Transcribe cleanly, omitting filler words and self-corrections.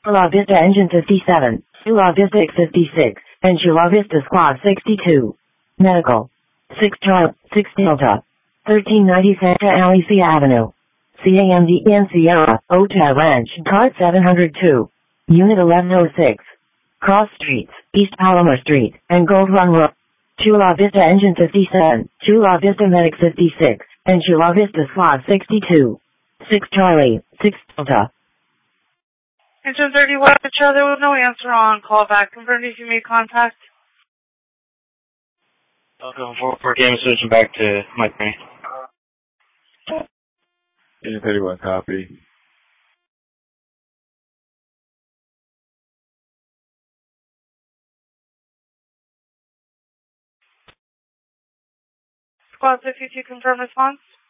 Chula Vista Engine 57, Chula Vista X56, and Chula Vista Squad 62. Medical. 6 Charlie, 6 Delta. 1390 Santa Alicia Avenue. CAMDN Sierra, Ota Ranch, Card 702. Unit 1106. Cross Streets, East Palomar Street, and Gold Run Road. Chula Vista Engine 57, Chula Vista Medic 56, and Chula Vista Squad 62. 6 Charlie, 6 Delta. Engine 31, Charlie with no answer on call back. Confirm if you made contact. Welcome for game switching back to Mike Penny. Engine 31, copy. Squad 52, confirm response.